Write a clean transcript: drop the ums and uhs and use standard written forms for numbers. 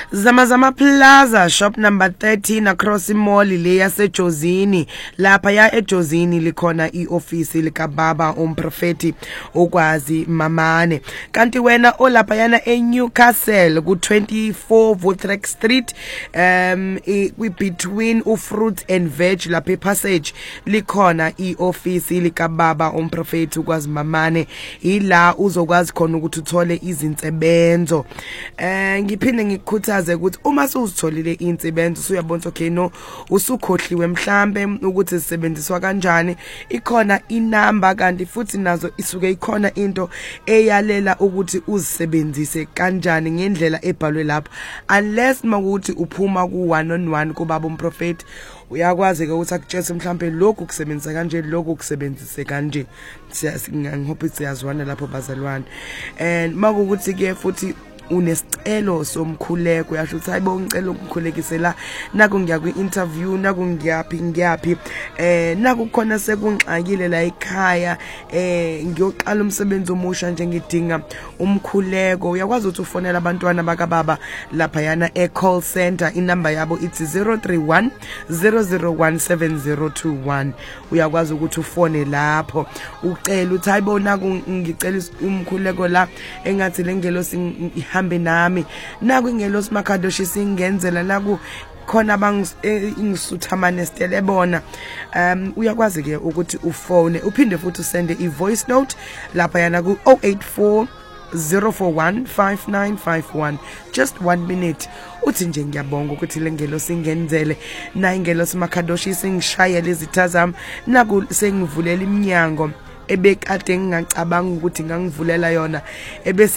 Zamazama Plaza, shop number 13 across mall le yasejozini. Lapha ya ejozini likhona ioffice likababa umprofeti okwazi Mamane. Kanti wena olapha yana eNewcastle ku 24 Vuthrex Street between uFruit and Veg lapha passage likhona ioffice likababa umprofeti okwazi Mamane. Ila uzokwazi khona ukuthi uthole izinsebenzo. Ngiphinde ngikukhuthaze ukuthi uma usuzitholile insebenzo usuyabona okay no usukhohliwe mhlambe ukuthi zisebenziswa kanjani ikhona inamba kanti futhi nazo isuke ikhona into eyalela ukuthi uzisebenzise kanjani ngendlela ebhalwe lapho unless makuthi uphuma ku one on one kubaba umprofeti uyakwazi ke ukuthi akutshese mhlambe lokhu kusebenzisa kanje lokhu kusebenzise kanje ngihophe siyazwana lapho bazalwane and makuthi ke futhi unesicelo somkhuleko yasho ukuthi hayibo ngicela ukukhulekisela naku ngiya kwi-interview naku ngiyaphi naku khona sekungxakile la ekhaya ngiyoqala umsebenzi omusha nje ngidinga umkhuleko uyakwazi ukuthi ufonela abantwana bakababa lapha yana e-call center inamba yabo ithi 031 0017021 uyakwazi ukuthi ufone lapho ucela uthi hayibo naku ngicela umkhuleko la engathi lengelo hambe nami naku ingelosi makhadoshi singenzela naku khona bangisuthamane stele bona uyakwazi ke ukuthi ufone uphinde futhi usende ivoice note lapha yana ku 084 0415951 just 1 minute uthi nje ngiyabonga ukuthi lengelo singenzele na ingelo simakhadoshi singishayele izitha zami naku sengivulela iminyango ebekade ngingacabanga ukuthi ngangivulela yona ebese